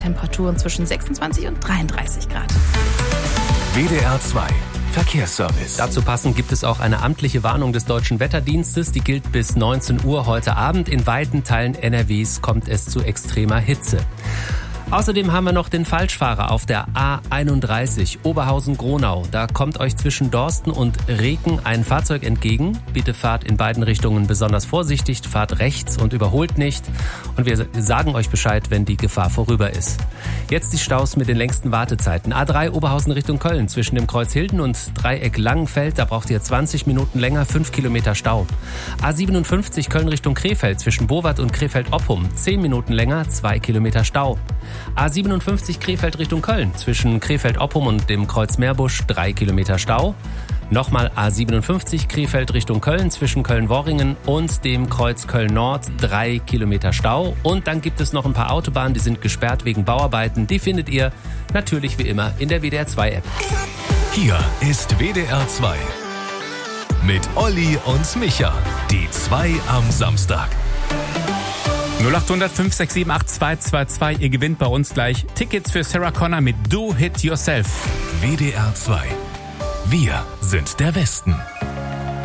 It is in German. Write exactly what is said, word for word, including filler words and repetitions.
Temperaturen zwischen sechsundzwanzig und dreiunddreißig Grad. W D R zwei Verkehrsservice. Dazu passend gibt es auch eine amtliche Warnung des Deutschen Wetterdienstes. Die gilt bis neunzehn Uhr heute Abend. In weiten Teilen N R Ws kommt es zu extremer Hitze. Außerdem haben wir noch den Falschfahrer auf der A einunddreißig Oberhausen-Gronau. Da kommt euch zwischen Dorsten und Reken ein Fahrzeug entgegen. Bitte fahrt in beiden Richtungen besonders vorsichtig, fahrt rechts und überholt nicht. Und wir sagen euch Bescheid, wenn die Gefahr vorüber ist. Jetzt die Staus mit den längsten Wartezeiten. A drei Oberhausen Richtung Köln zwischen dem Kreuz Hilden und Dreieck Langenfeld. Da braucht ihr zwanzig Minuten länger, fünf Kilometer Stau. A siebenundfünfzig Köln Richtung Krefeld zwischen Bowat und Krefeld-Oppum. zehn Minuten länger, zwei Kilometer Stau. A siebenundfünfzig Krefeld Richtung Köln zwischen Krefeld-Oppum und dem Kreuz Meerbusch. drei Kilometer Stau. Nochmal A siebenundfünfzig Krefeld Richtung Köln zwischen Köln-Worringen und dem Kreuz Köln-Nord. drei Kilometer Stau. Und dann gibt es noch ein paar Autobahnen, die sind gesperrt wegen Bauarbeiten. Die findet ihr natürlich wie immer in der W D R zwei App. Hier ist W D R zwei mit Olli und Micha. Die zwei am Samstag. null acht hundert fünf sechs sieben acht zwei zwei zwei. Ihr gewinnt bei uns gleich Tickets für Sarah Connor mit Do It Yourself. W D R zwei. Wir sind der Westen.